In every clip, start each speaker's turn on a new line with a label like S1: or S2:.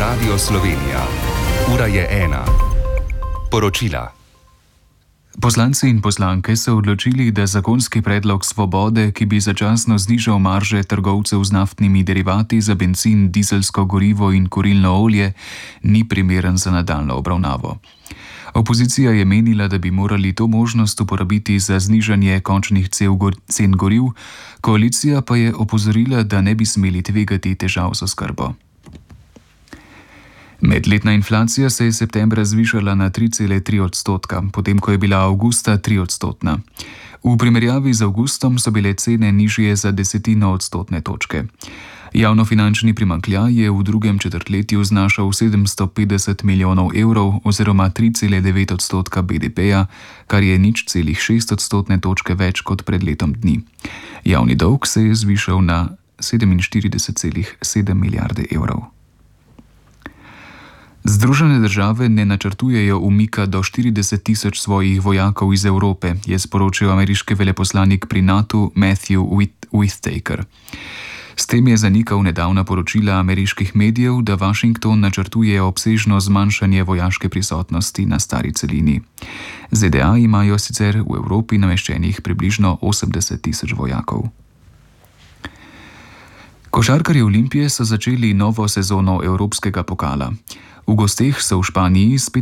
S1: Radio Slovenija. Ura je 1. Poročila. Poslanci in poslanke so odločili, da zakonski predlog Svobode, ki bi začasno znižal marže trgovcev z naftnimi derivati za bencin, dizelsko gorivo in kurilno olje, ni primeren za nadaljnjo obravnavo. Opozicija je menila, da bi morali to možnost uporabiti za znižanje končnih cen goriv, koalicija pa je opozorila, da ne bi smeli tvegati težav z oskrbo. Medletna inflacija se je septembra zvišala na 3,3%, potem ko je bila avgusta 3%. V primerjavi z avgustom so bile cene nižje za 0,1 odstotne točke. Javnofinančni primanjkljaj je v drugem četrtletju znašal 750 milijonov evrov oziroma 3,9% BDP-ja, kar je 0,6 odstotne točke več kot pred letom dni. Javni dolg se je zvišal na 47,7 milijarde evrov. Združene države ne načrtujejo umika do 40 tisoč svojih vojakov iz Evrope, je sporočil ameriški veleposlanik pri NATO Matthew Whitaker. S tem je zanikal nedavna poročila ameriških medijev, da Washington načrtuje obsežno zmanjšanje vojaške prisotnosti na stari celini. ZDA imajo sicer v Evropi nameščenih približno 80 tisoč vojakov. Košarkarji Olimpije so začeli novo sezono Evropskega pokala. V gosteh so v Španiji s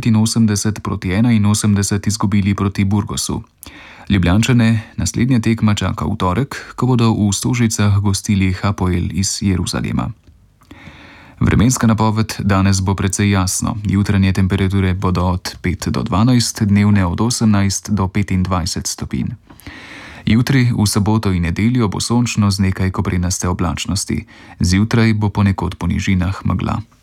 S1: 85-81 izgubili proti Burgosu. Ljubljančane naslednja tekma čaka v torek, ko bodo v Stožicah gostili Hapoel iz Jeruzalema. Vremenska napoved: danes bo precej jasno, jutranje temperature bodo od 5 do 12, dnevne od 18 do 25 stopinj. Jutri, v soboto in nedeljo bo sončno z nekaj koprenaste oblačnosti, zjutraj bo ponekod po nižinah megla.